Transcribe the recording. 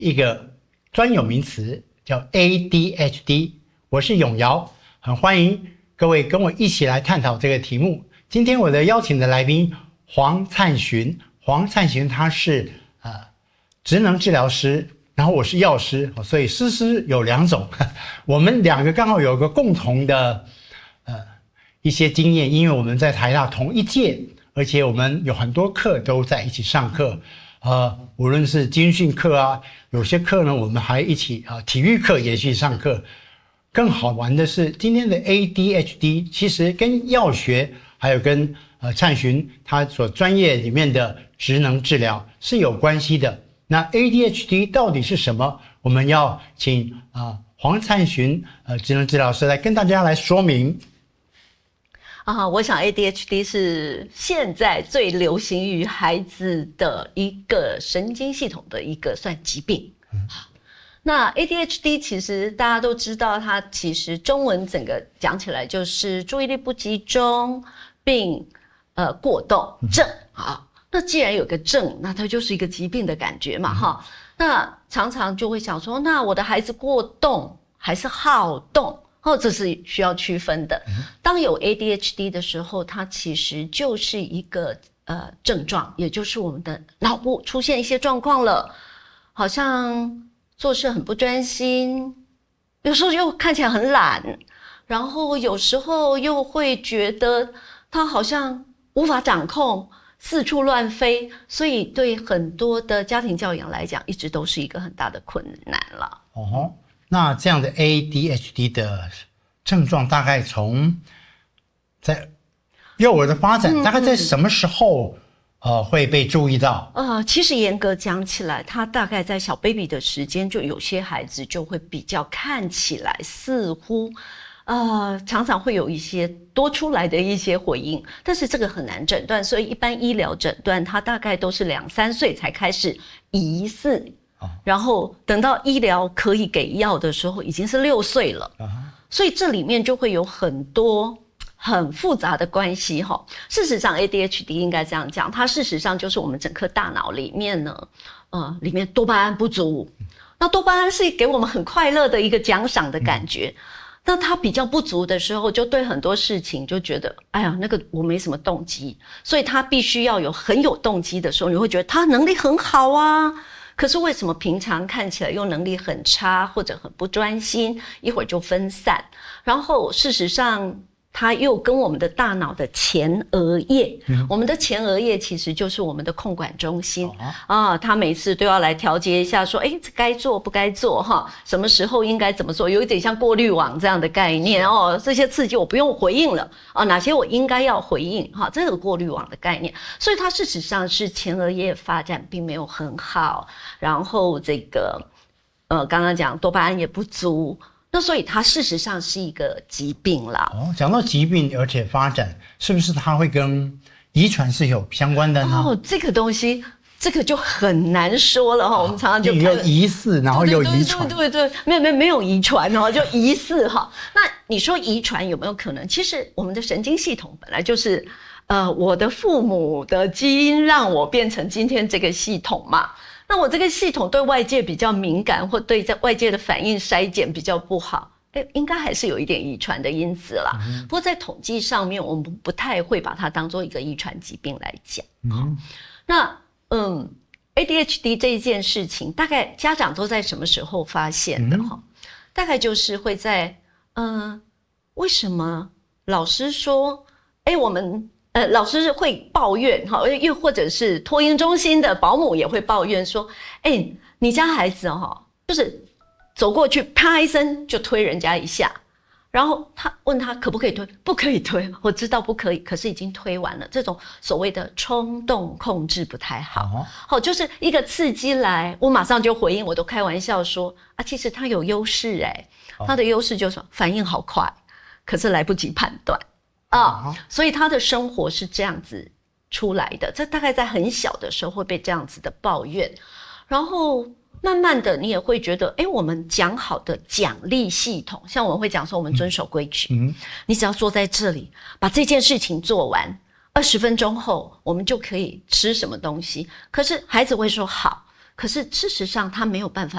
一个专有名词，叫 ADHD。我是永尧，很欢迎各位跟我一起来探讨这个题目。今天我的邀请的来宾黄灿寻，他是职能治疗师，然后我是药师，所以师有两种。我们两个刚好有个共同的一些经验，因为我们在台大同一届，而且我们有很多课都在一起上课，无论是军训课啊，有些课呢我们还一起体育课也一起上课。更好玩的是，今天的 ADHD 其实跟药学还有跟灿寻他所专业里面的职能治疗是有关系的。那 ADHD 到底是什么？我们要请黄灿寻职能治疗师来跟大家来说明。 我想 ADHD 是现在最流行于孩子的一个神经系统的一个算疾病。那 ADHD 其实大家都知道，它其实中文整个讲起来就是注意力不集中并过动症。那既然有个症，那它就是一个疾病的感觉嘛。那常常就会想说，那我的孩子过动还是好动？这是需要区分的。当有 ADHD 的时候，它其实就是一个症状，也就是我们的脑部出现一些状况了，好像做事很不专心，有时候又看起来很懒，然后有时候又会觉得他好像无法掌控，四处乱飞，所以对很多的家庭教养来讲，一直都是一个很大的困难了。 那这样的 ADHD 的症状大概从在幼儿的发展，大概在什么时候会被注意到？ 其实严格讲起来，他大概在小 baby 的时间，就有些孩子就会比较看起来似乎常常会有一些多出来的一些回应，但是这个很难诊断，所以一般医疗诊断他大概都是2-3岁才开始疑似，然后等到医疗可以给药的时候已经是6岁了。所以这里面就会有很多很复杂的关系。事实上 ADHD 应该这样讲，它事实上就是我们整颗大脑里面呢里面多巴胺不足。那多巴胺是给我们很快乐的一个奖赏的感觉，那它比较不足的时候，就对很多事情就觉得那个我没什么动机，所以他必须要有很有动机的时候，你会觉得他能力很好啊，可是为什么平常看起来又能力很差，或者很不专心，一会儿就分散，然后事实上它又跟我们的大脑的前额叶，我们的前额叶其实就是我们的控管中心它每次都要来调节一下，说这该做不该做什么时候应该怎么做，有一点像过滤网这样的概念这些刺激我不用回应了哪些我应该要回应这个过滤网的概念。所以它事实上是前额叶发展并没有很好，然后这个刚刚讲多巴胺也不足，那所以它事实上是一个疾病啦。 讲到疾病而且发展，是不是它会跟遗传是有相关的呢？ 这个东西这个就很难说了我们常常就有疑似，然后有遗传。 对，没有遗传就疑似那你说遗传有没有可能？其实我们的神经系统本来就是我的父母的基因让我变成今天这个系统嘛。那我这个系统对外界比较敏感，或对在外界的反应筛检比较不好，应该还是有一点遗传的因子啦。不过在统计上面，我们不太会把它当做一个遗传疾病来讲。那ADHD 这一件事情，大概家长都在什么时候发现的大概就是会在为什么老师说我们老师会抱怨又或者是托婴中心的保姆也会抱怨说你家孩子就是走过去啪一声就推人家一下，然后他问他可不可以推，不可以推，我知道不可以，可是已经推完了。这种所谓的冲动控制不太好就是一个刺激来我马上就回应，我都开玩笑说其实他有优势他的优势就是反应好快，可是来不及判断所以他的生活是这样子出来的。这大概在很小的时候会被这样子的抱怨，然后慢慢的你也会觉得我们讲好的奖励系统，像我们会讲说我们遵守规矩你只要坐在这里把这件事情做完，20分钟后我们就可以吃什么东西，可是孩子会说好，可是事实上他没有办法